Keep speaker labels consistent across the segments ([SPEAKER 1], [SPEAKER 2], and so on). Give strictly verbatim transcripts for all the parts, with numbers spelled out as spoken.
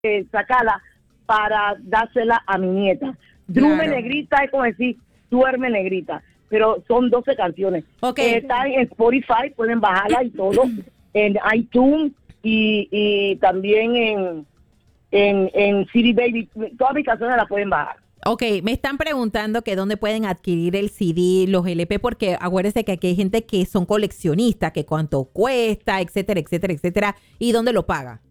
[SPEAKER 1] eh, sacarla para dársela a mi nieta. Duerme
[SPEAKER 2] Claro.
[SPEAKER 1] negrita es como decir, duerme negrita, pero son doce canciones.
[SPEAKER 2] Ok.
[SPEAKER 1] Eh, está en Spotify, pueden bajarla y todo, en iTunes y, y también en, en, en C D Baby, todas mis canciones las pueden bajar.
[SPEAKER 2] Ok, me están preguntando que dónde pueden adquirir el C D, los L P, porque acuérdense que aquí hay gente que son coleccionistas, que cuánto cuesta, etcétera, etcétera, etcétera, y dónde lo paga.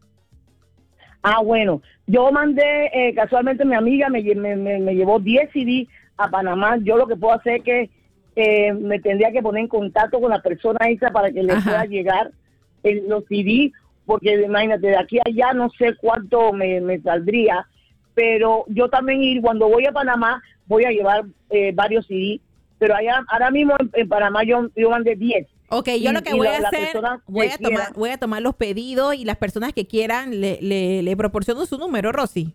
[SPEAKER 1] Ah, bueno, yo mandé, eh, casualmente mi amiga me, lle- me, me, me llevó diez C D a Panamá. Yo lo que puedo hacer es que eh, me tendría que poner en contacto con la persona esa para que le
[SPEAKER 2] Ajá.
[SPEAKER 1] pueda llegar el, los C D, porque imagínate, de aquí a allá no sé cuánto me, me saldría, pero yo también ir, cuando voy a Panamá voy a llevar eh, varios C D, pero allá ahora mismo en, en Panamá yo, yo mandé diez.
[SPEAKER 2] Ok, yo
[SPEAKER 1] Y-
[SPEAKER 2] lo que
[SPEAKER 1] y
[SPEAKER 2] voy
[SPEAKER 1] la-
[SPEAKER 2] a
[SPEAKER 1] la
[SPEAKER 2] hacer,
[SPEAKER 1] persona
[SPEAKER 2] voy
[SPEAKER 1] que
[SPEAKER 2] a tomar,
[SPEAKER 1] quiera-
[SPEAKER 2] voy a tomar los pedidos y las personas que quieran le, le, le proporciono su número, Rosy.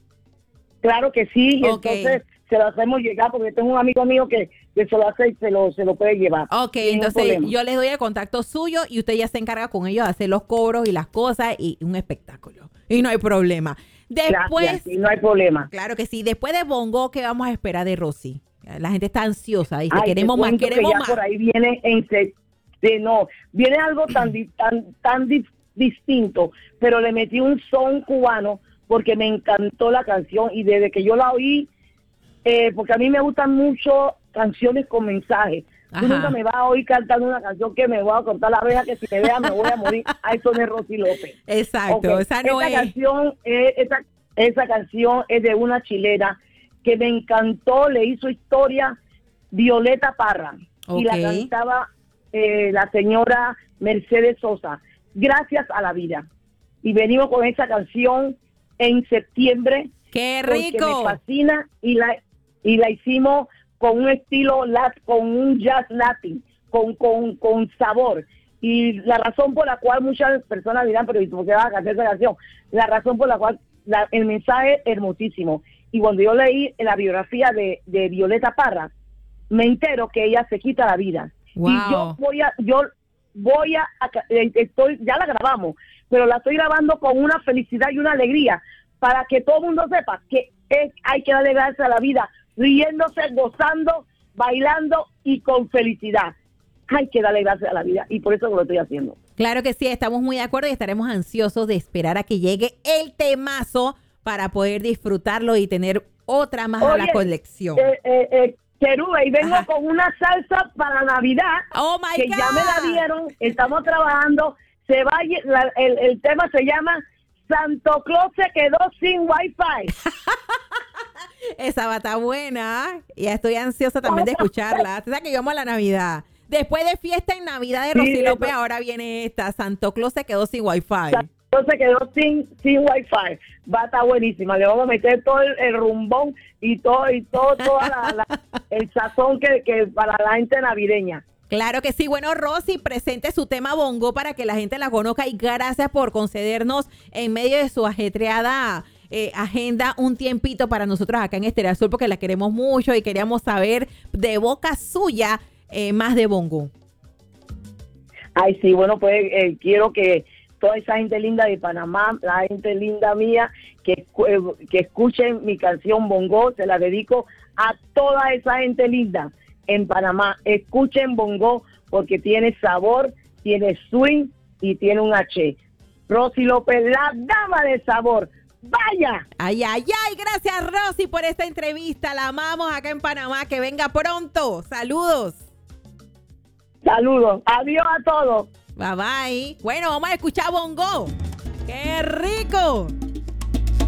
[SPEAKER 1] Claro que sí, y
[SPEAKER 2] Ok.
[SPEAKER 1] entonces se lo hacemos llegar porque tengo un amigo mío que, que se lo hace y se lo, se lo puede llevar.
[SPEAKER 2] Ok,
[SPEAKER 1] sin ningún
[SPEAKER 2] entonces
[SPEAKER 1] problema.
[SPEAKER 2] yo les doy el contacto suyo y usted ya se encarga con ellos de hacer los cobros y las cosas y un espectáculo. Y no hay problema. Después,
[SPEAKER 1] Gracias, sí, no hay problema.
[SPEAKER 2] claro que sí, después de Bongo, ¿qué vamos a esperar de Rosy? La gente está ansiosa, dice,
[SPEAKER 1] Ay,
[SPEAKER 2] queremos
[SPEAKER 1] te
[SPEAKER 2] más,
[SPEAKER 1] cuento que
[SPEAKER 2] queremos
[SPEAKER 1] ya
[SPEAKER 2] más.
[SPEAKER 1] por ahí viene en se- de no, viene algo tan di- tan tan di- distinto, pero le metí un son cubano porque me encantó la canción y desde que yo la oí, eh, porque a mí me gustan mucho canciones con mensaje.
[SPEAKER 2] Ajá.
[SPEAKER 1] Tú nunca me vas a oír cantando una canción que me voy a cortar la oreja, que si me vea me voy a morir. A eso de Rosy López.
[SPEAKER 2] Exacto,
[SPEAKER 1] Ok,
[SPEAKER 2] esa no
[SPEAKER 1] esa
[SPEAKER 2] es.
[SPEAKER 1] canción, eh, esa, esa canción es de una chilena que me encantó, le hizo historia Violeta Parra y la
[SPEAKER 2] Ok.
[SPEAKER 1] cantaba eh, la señora Mercedes Sosa, Gracias a la Vida. Y venimos con esa canción en septiembre
[SPEAKER 2] ¡Qué
[SPEAKER 1] porque
[SPEAKER 2] rico!
[SPEAKER 1] me fascina y la y la hicimos con un estilo lat, con un jazz latin, con, con, con sabor. Y la razón por la cual muchas personas dirán, pero ¿y por qué vas a cantar esa canción? La razón por la cual la- el mensaje es hermosísimo. Y cuando yo leí la biografía de, de Violeta Parra, me entero que ella se quita la vida.
[SPEAKER 2] Wow.
[SPEAKER 1] Y yo voy a, yo voy a, a- eh, estoy, ya la grabamos, pero la estoy grabando con una felicidad y una alegría para que todo el mundo sepa que es, hay que darle gracias a la vida, riéndose, gozando, bailando y con felicidad. Hay que darle gracias a la vida y por eso lo estoy haciendo.
[SPEAKER 2] Claro que sí, estamos muy de acuerdo y estaremos ansiosos de esperar a que llegue el temazo para poder disfrutarlo y tener otra más a la
[SPEAKER 1] Oye,
[SPEAKER 2] colección.
[SPEAKER 1] Eh, eh, eh, Cherube, y vengo
[SPEAKER 2] Ajá.
[SPEAKER 1] con una salsa para Navidad
[SPEAKER 2] Oh my
[SPEAKER 1] que
[SPEAKER 2] God.
[SPEAKER 1] ya me la dieron, estamos trabajando, se va, a lle- la- el, el tema se llama Santo Claus se quedó sin wifi.
[SPEAKER 2] Esa va a estar buena. Ya estoy ansiosa también de escucharla. Tú sabes que yo amo la Navidad. Después de fiesta en Navidad de
[SPEAKER 1] Sí,
[SPEAKER 2] Rosy
[SPEAKER 1] eso-
[SPEAKER 2] López, ahora viene esta. Santo Claus se quedó sin wifi.
[SPEAKER 1] Santo se quedó sin, sin wifi. Va a estar buenísima, le vamos a meter todo el, el rumbón y todo, y todo, toda la, la- el sazón que, que para la gente navideña.
[SPEAKER 2] Claro que sí. Bueno, Rosy, presente su tema Bongo para que la gente la conozca y gracias por concedernos en medio de su ajetreada eh, agenda un tiempito para nosotros acá en Estéreo Azul porque la queremos mucho y queríamos saber de boca suya eh, más de Bongo.
[SPEAKER 1] Ay, sí, bueno, pues eh, quiero que toda esa gente linda de Panamá, la gente linda mía, que, escu- eh, que escuchen mi canción Bongo, se la dedico a toda esa gente linda en Panamá. Escuchen Bongo porque tiene sabor, tiene swing y tiene un H. Rosy López, la dama de sabor. ¡Vaya!
[SPEAKER 2] Ay, ay, ay, gracias Rosy por esta entrevista. La amamos acá en Panamá. Que venga pronto. Saludos.
[SPEAKER 1] Saludos. Adiós a todos.
[SPEAKER 2] Bye bye. Bueno, vamos a escuchar Bongo. ¡Qué rico!